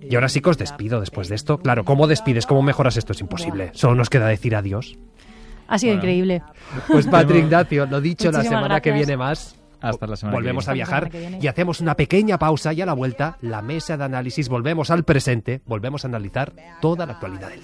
Y ahora sí que os despido después de esto. Claro, ¿cómo despides? ¿Cómo mejoras esto? Es imposible. Solo nos queda decir adiós. Ha sido increíble. Pues Patri, Ignacio, lo dicho, Muchísimas la semana que gracias. viene más. Hasta la semana Volvemos que a viene. viajar Hasta la semana que viene. y hacemos una pequeña pausa y a la vuelta, la mesa de análisis, volvemos al presente, volvemos a analizar toda la actualidad del